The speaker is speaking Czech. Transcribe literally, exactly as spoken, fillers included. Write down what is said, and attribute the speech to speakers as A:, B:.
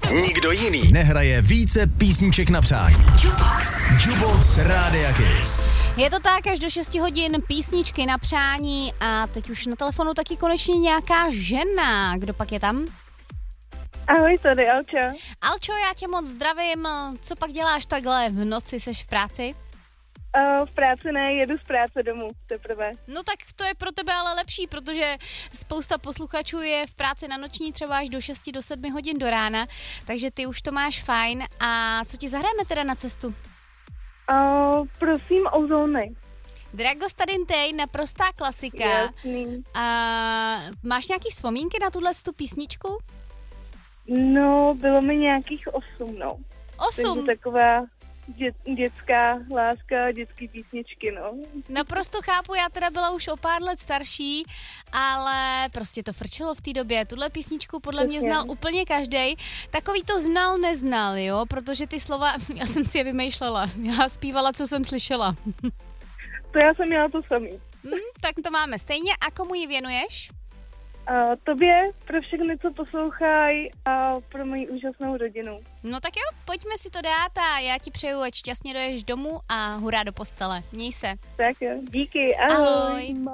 A: Nikdo jiný nehraje více písniček na přání. Jukebox. Jukebox Rádia Kiss.
B: Je to tak, až do šesti hodin písničky na přání a teď už na telefonu taky konečně nějaká žena. Kdo pak je tam?
C: Ahoj, tady Alča.
B: Alčo, já tě moc zdravím. Co pak děláš takhle v noci, seš v práci?
C: Uh, v práci ne, jedu z práce domů teprve.
B: No tak to je pro tebe ale lepší, protože spousta posluchačů je v práci na noční třeba až do šesti do sedmi hodin do rána, takže ty už to máš fajn. A co ti zahrajeme teda na cestu?
C: Uh, prosím, Ozóny.
B: Dragosta Dintej, naprostá klasika.
C: Jasný.
B: A máš nějaký vzpomínky na tuhle tu písničku?
C: No, bylo mi nějakých osm, no.
B: Osm?
C: Takže taková dět, dětská láska, dětský písničky, no.
B: Naprosto chápu, já teda byla už o pár let starší, ale prostě to frčelo v té době. Tuhle písničku podle mě znal úplně každej. Takový to znal, neznal, jo, protože ty slova, já jsem si je vymýšlela. Já zpívala, co jsem slyšela.
C: To já jsem měla to samý.
B: Hmm, tak to máme stejně. A komu ji věnuješ?
C: A tobě, pro všechny, co poslouchají a pro moji úžasnou rodinu.
B: No tak jo, pojďme si to dát a já ti přeju, ať šťastně doješ domů a hurá do postele. Měj se.
C: Tak jo, díky, ahoj.
B: Ahoj.